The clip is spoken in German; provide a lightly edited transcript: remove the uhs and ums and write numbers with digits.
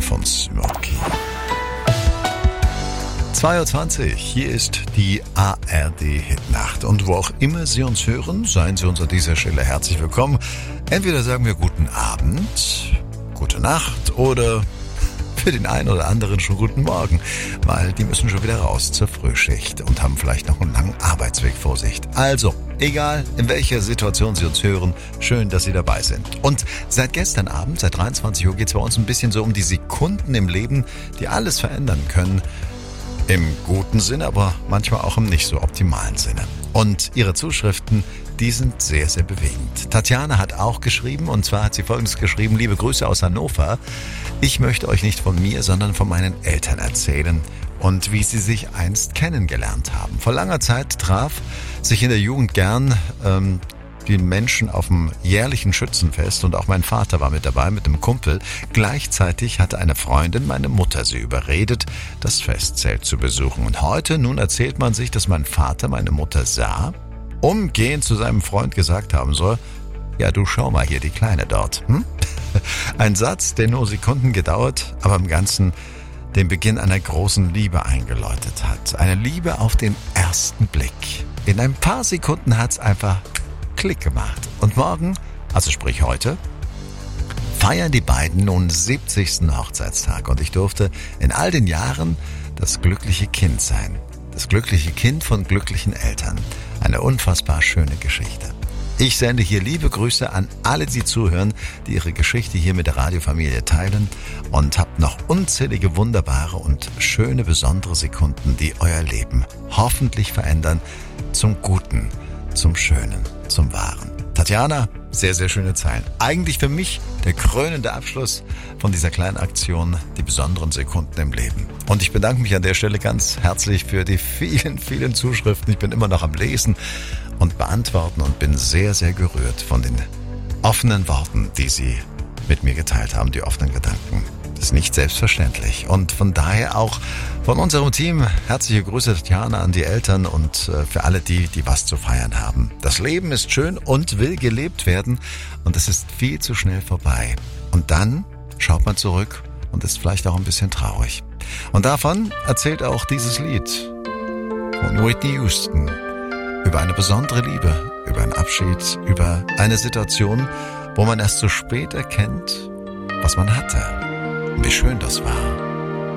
von Smokey. 2:20 Uhr, hier ist die ARD-Hitnacht. Und wo auch immer Sie uns hören, seien Sie uns an dieser Stelle herzlich willkommen. Entweder sagen wir guten Abend, gute Nacht oder für den einen oder anderen schon guten Morgen, weil die müssen schon wieder raus zur Frühschicht und haben vielleicht noch einen langen Arbeitsweg vor sich. Also, egal in welcher Situation Sie uns hören, schön, dass Sie dabei sind. Und seit gestern Abend, seit 23 Uhr, geht es bei uns ein bisschen so um die Sekunden im Leben, die alles verändern können. Im guten Sinne, aber manchmal auch im nicht so optimalen Sinne. Und Ihre Zuschriften, die sind sehr, sehr bewegend. Tatjana hat auch geschrieben, und zwar hat sie Folgendes geschrieben: Liebe Grüße aus Hannover. Ich möchte euch nicht von mir, sondern von meinen Eltern erzählen und wie sie sich einst kennengelernt haben. Vor langer Zeit traf sich in der Jugend gern die Menschen auf dem jährlichen Schützenfest und auch mein Vater war mit dabei mit einem Kumpel. Gleichzeitig hatte eine Freundin meine Mutter sie überredet, das Festzelt zu besuchen. Und heute, nun erzählt man sich, dass mein Vater meine Mutter sah, umgehend zu seinem Freund gesagt haben soll: Ja, du schau mal hier, die Kleine dort. Ein Satz, der nur Sekunden gedauert, aber im Ganzen den Beginn einer großen Liebe eingeläutet hat. Eine Liebe auf den ersten Blick. In ein paar Sekunden hat's einfach Klick gemacht. Und morgen, also sprich heute, feiern die beiden nun 70. Hochzeitstag. Und ich durfte in all den Jahren das glückliche Kind sein. Das glückliche Kind von glücklichen Eltern. Eine unfassbar schöne Geschichte. Ich sende hier liebe Grüße an alle, die zuhören, die ihre Geschichte hier mit der Radiofamilie teilen, und habt noch unzählige wunderbare und schöne, besondere Sekunden, die euer Leben hoffentlich verändern zum Guten, zum Schönen, zum Wahren. Tatjana, sehr, sehr schöne Zeilen. Eigentlich für mich der krönende Abschluss von dieser kleinen Aktion, die besonderen Sekunden im Leben. Und ich bedanke mich an der Stelle ganz herzlich für die vielen, vielen Zuschriften. Ich bin immer noch am Lesen und beantworten und bin sehr, sehr gerührt von den offenen Worten, die Sie mit mir geteilt haben, die offenen Gedanken. Das ist nicht selbstverständlich. Und von daher auch von unserem Team herzliche Grüße, Tatjana, an die Eltern und für alle die was zu feiern haben. Das Leben ist schön und will gelebt werden und es ist viel zu schnell vorbei. Und dann schaut man zurück und ist vielleicht auch ein bisschen traurig. Und davon erzählt auch dieses Lied von Whitney Houston über eine besondere Liebe, über einen Abschied, über eine Situation, wo man erst so spät erkennt, was man hatte. Wie schön das war.